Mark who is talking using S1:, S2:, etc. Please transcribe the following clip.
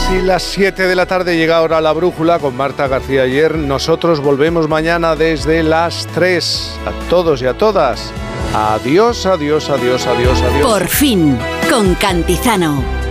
S1: Casi las 7 de la tarde llega ahora la brújula con Marta García Ayer. Nosotros volvemos mañana desde las 3. A todos y a todas. Adiós, adiós, adiós, adiós, adiós.
S2: Por fin, con Cantizano.